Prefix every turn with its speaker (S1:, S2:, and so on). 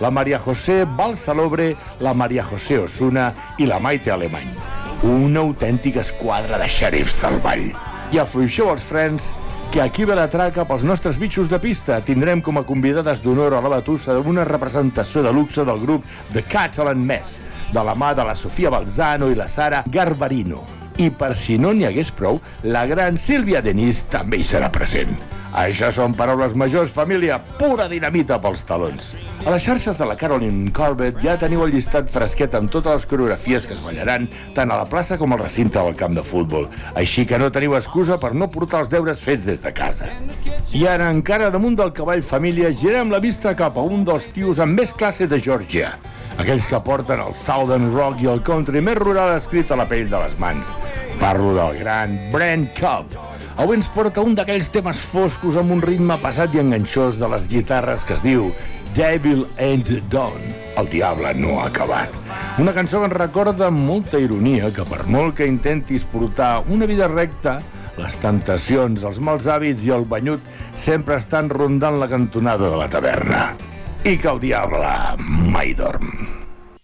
S1: la María José Balsalobre, la María José Osuna i la Maite Alemany. Una autèntica esquadra de xerifs del ball. I afluixeu els frens, que aquí ve la traca pels nostres bitxos de pista. Tindrem com a convidades d'honor a la batussa una representació de luxe del grup The Catalan Mess, de la mà de la Sofia Balzano i la Sara Garbarino. I per si no n'hi hagués prou, la gran Sílvia Denis també hi serà present. Això són paraules majors, família, pura dinamita pels talons. A les xarxes de la Caroline Corbett ja teniu el llistat fresquet amb totes les coreografies que es ballaran tant a la plaça com al recinte del camp de futbol. Així que no teniu excusa per no portar els deures fets des de casa. I ara, encara damunt del cavall, família, girem la vista cap a un dels tios amb més classe de Geòrgia. Aquells que porten el Southern Rock i el country més rural escrit a la pell de les mans. Parlo del gran Brent Cobb. Avui ens porta un d'aquells temes foscos amb un ritme pesat i enganxós de les guitarres que es diu Devil Ain't Done. El diable no ha acabat. Una cançó que ens recorda amb molta ironia que per molt que intentis portar una vida recta, les tentacions, els mals hàbits i el banyut sempre estan rondant la cantonada de la taverna. I que el diable mai dorm.